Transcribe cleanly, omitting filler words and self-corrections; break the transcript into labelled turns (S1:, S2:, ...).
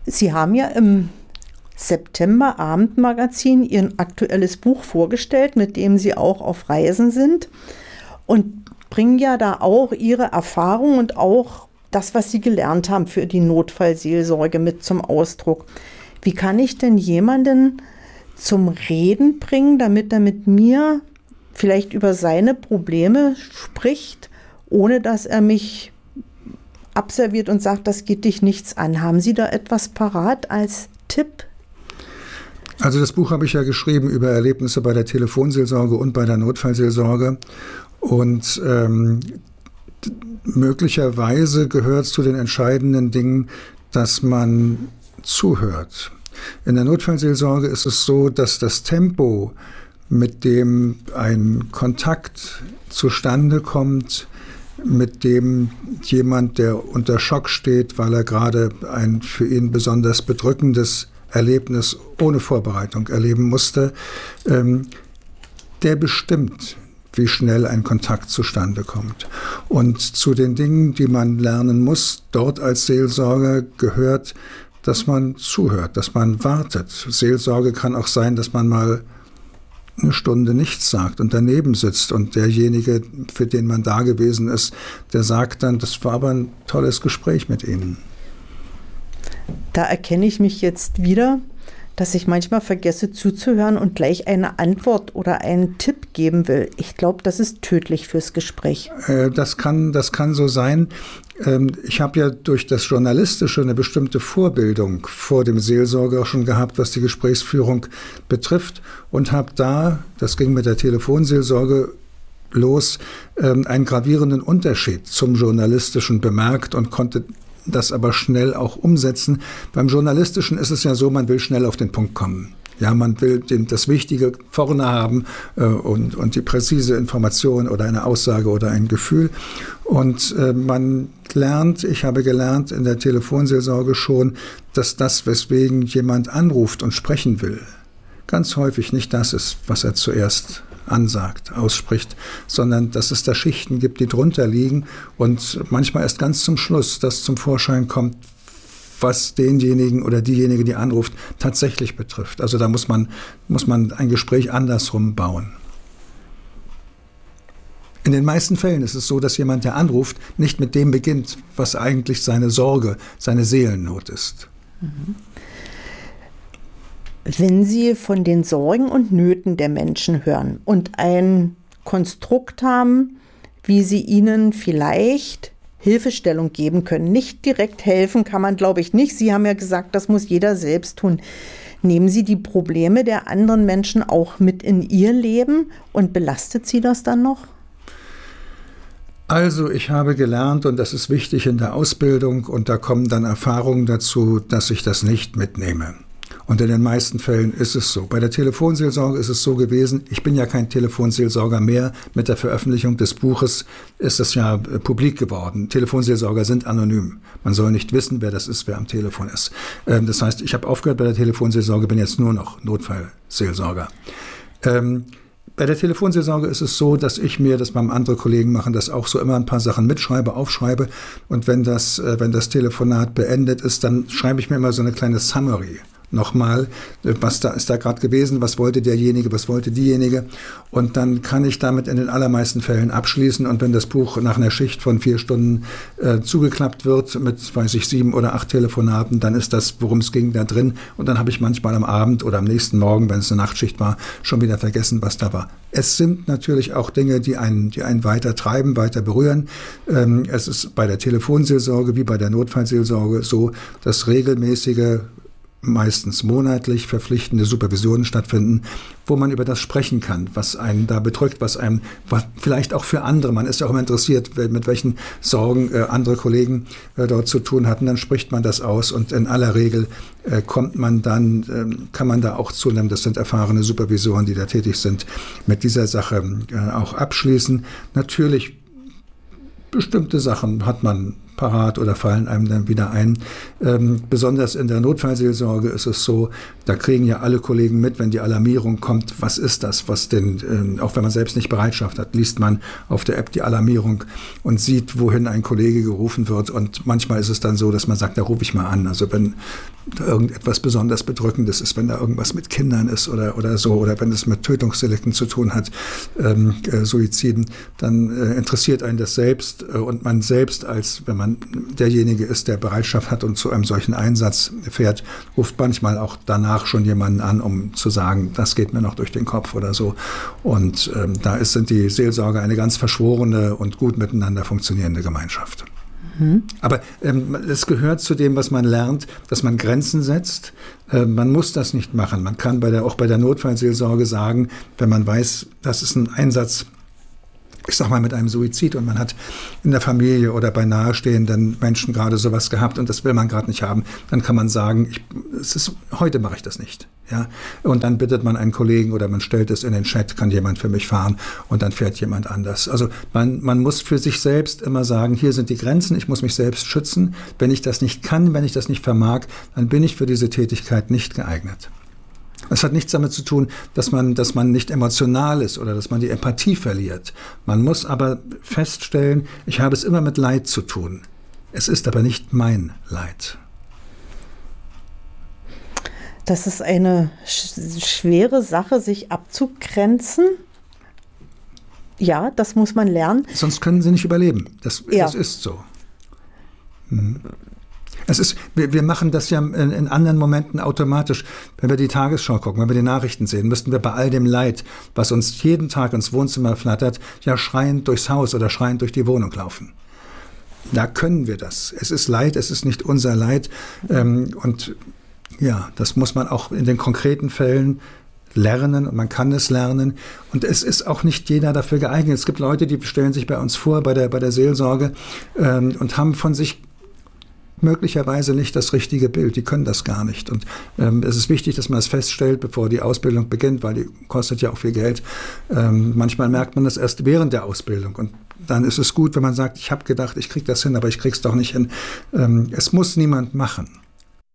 S1: Sie haben ja im September Abendmagazin Ihr aktuelles Buch vorgestellt, mit dem Sie auch auf Reisen sind und bringen ja da auch Ihre Erfahrung und auch das, was Sie gelernt haben für die Notfallseelsorge mit zum Ausdruck. Wie kann ich denn jemanden zum Reden bringen, damit er mit mir vielleicht über seine Probleme spricht, ohne dass er mich abserviert und sagt, das geht dich nichts an? Haben Sie da etwas parat als Tipp?
S2: Also das Buch habe ich ja geschrieben über Erlebnisse bei der Telefonseelsorge und bei der Notfallseelsorge. Und möglicherweise gehört zu den entscheidenden Dingen, dass man zuhört. In der Notfallseelsorge ist es so, dass das Tempo, mit dem ein Kontakt zustande kommt, mit dem jemand, der unter Schock steht, weil er gerade ein für ihn besonders bedrückendes Erlebnis ohne Vorbereitung erleben musste, der bestimmt, wie schnell ein Kontakt zustande kommt. Und zu den Dingen, die man lernen muss, dort als Seelsorger gehört, dass man zuhört, dass man wartet. Seelsorge kann auch sein, dass man mal eine Stunde nichts sagt und daneben sitzt und derjenige, für den man da gewesen ist, der sagt dann, das war aber ein tolles Gespräch mit Ihnen.
S1: Da erkenne ich mich jetzt wieder, dass ich manchmal vergesse zuzuhören und gleich eine Antwort oder einen Tipp geben will. Ich glaube, das ist tödlich fürs Gespräch.
S2: Das kann so sein. Ich habe ja durch das Journalistische eine bestimmte Vorbildung vor dem Seelsorger schon gehabt, was die Gesprächsführung betrifft und habe da, das ging mit der Telefonseelsorge los, einen gravierenden Unterschied zum Journalistischen bemerkt und konnte das aber schnell auch umsetzen. Beim Journalistischen ist es ja so, man will schnell auf den Punkt kommen. Ja, man will das Wichtige vorne haben und die präzise Information oder eine Aussage oder ein Gefühl. Und man lernt, ich habe gelernt in der Telefonseelsorge schon, dass das, weswegen jemand anruft und sprechen will, ganz häufig nicht das ist, was er zuerst ansagt, ausspricht, sondern dass es da Schichten gibt, die drunter liegen und manchmal erst ganz zum Schluss das zum Vorschein kommt, was denjenigen oder diejenige, die anruft, tatsächlich betrifft. Also da muss man ein Gespräch andersrum bauen. In den meisten Fällen ist es so, dass jemand, der anruft, nicht mit dem beginnt, was eigentlich seine Sorge, seine Seelennot ist.
S1: Mhm. Wenn Sie von den Sorgen und Nöten der Menschen hören und ein Konstrukt haben, wie Sie ihnen vielleicht Hilfestellung geben können. Nicht direkt helfen kann man, glaube ich, nicht. Sie haben ja gesagt, das muss jeder selbst tun. Nehmen Sie die Probleme der anderen Menschen auch mit in Ihr Leben und belastet Sie das dann noch?
S2: Also ich habe gelernt, und das ist wichtig in der Ausbildung, und da kommen dann Erfahrungen dazu, dass ich das nicht mitnehme. Und in den meisten Fällen ist es so. Bei der Telefonseelsorge ist es so gewesen, ich bin ja kein Telefonseelsorger mehr. Mit der Veröffentlichung des Buches ist es ja publik geworden. Telefonseelsorger sind anonym. Man soll nicht wissen, wer das ist, wer am Telefon ist. Das heißt, ich habe aufgehört bei der Telefonseelsorge, bin jetzt nur noch Notfallseelsorger. Bei der Telefonseelsorge ist es so, dass ich mir, das beim andere Kollegen machen, das auch so immer ein paar Sachen mitschreibe, aufschreibe. Und wenn das Telefonat beendet ist, dann schreibe ich mir immer so eine kleine Summary. Nochmal, was da ist da gerade gewesen, was wollte derjenige, was wollte diejenige, und dann kann ich damit in den allermeisten Fällen abschließen, und wenn das Buch nach einer Schicht von 4 Stunden zugeklappt wird mit, 7 oder 8 Telefonaten, dann ist das, worum es ging, da drin, und dann habe ich manchmal am Abend oder am nächsten Morgen, wenn es eine Nachtschicht war, schon wieder vergessen, was da war. Es sind natürlich auch Dinge, die einen weiter treiben, weiter berühren. Es ist bei der Telefonseelsorge wie bei der Notfallseelsorge so, dass regelmäßige, meistens monatlich verpflichtende Supervisionen stattfinden, wo man über das sprechen kann, was einen da bedrückt, was vielleicht auch für andere, man ist ja auch immer interessiert, mit welchen Sorgen andere Kollegen dort zu tun hatten, dann spricht man das aus, und in aller Regel kann man da auch zunehmend, das sind erfahrene Supervisoren, die da tätig sind, mit dieser Sache auch abschließen. Natürlich, bestimmte Sachen hat man parat oder fallen einem dann wieder ein. Besonders in der Notfallseelsorge ist es so, da kriegen ja alle Kollegen mit, wenn die Alarmierung kommt, was ist das, was denn, auch wenn man selbst nicht Bereitschaft hat, liest man auf der App die Alarmierung und sieht, wohin ein Kollege gerufen wird. Und manchmal ist es dann so, dass man sagt, da rufe ich mal an. Also wenn da irgendetwas besonders Bedrückendes ist, wenn da irgendwas mit Kindern ist oder so, oder wenn es mit Tötungsdelikten zu tun hat, Suiziden, dann interessiert einen das selbst und man selbst, als wenn man derjenige ist, der Bereitschaft hat und zu einem solchen Einsatz fährt, ruft manchmal auch danach schon jemanden an, um zu sagen, das geht mir noch durch den Kopf oder so. Und sind die Seelsorger eine ganz verschworene und gut miteinander funktionierende Gemeinschaft. Aber es gehört zu dem, was man lernt, dass man Grenzen setzt. Man muss das nicht machen. Man kann auch bei der Notfallseelsorge sagen, wenn man weiß, das ist ein Einsatz, ich sag mal mit einem Suizid und man hat in der Familie oder bei nahestehenden Menschen gerade sowas gehabt und das will man gerade nicht haben, dann kann man sagen, heute mache ich das nicht. Ja? Und dann bittet man einen Kollegen oder man stellt es in den Chat, kann jemand für mich fahren und dann fährt jemand anders. Also man muss für sich selbst immer sagen, hier sind die Grenzen, ich muss mich selbst schützen. Wenn ich das nicht kann, wenn ich das nicht vermag, dann bin ich für diese Tätigkeit nicht geeignet. Es hat nichts damit zu tun, dass man nicht emotional ist oder dass man die Empathie verliert. Man muss aber feststellen, ich habe es immer mit Leid zu tun. Es ist aber nicht mein Leid.
S1: Das ist eine schwere Sache, sich abzugrenzen. Ja, das muss man lernen.
S2: Sonst können sie nicht überleben. Das ist so. Wir machen das ja in anderen Momenten automatisch. Wenn wir die Tagesschau gucken, wenn wir die Nachrichten sehen, müssten wir bei all dem Leid, was uns jeden Tag ins Wohnzimmer flattert, ja schreiend durchs Haus oder schreiend durch die Wohnung laufen. Da können wir das. Es ist Leid, es ist nicht unser Leid. Und ja, das muss man auch in den konkreten Fällen lernen und man kann es lernen. Und es ist auch nicht jeder dafür geeignet. Es gibt Leute, die stellen sich bei uns vor, bei der Seelsorge und haben von sich möglicherweise nicht das richtige Bild. Die können das gar nicht. Und es ist wichtig, dass man es feststellt, bevor die Ausbildung beginnt, weil die kostet ja auch viel Geld. Manchmal merkt man das erst während der Ausbildung. Und dann ist es gut, wenn man sagt, ich habe gedacht, ich kriege das hin, aber ich kriege es doch nicht hin. Es muss niemand machen.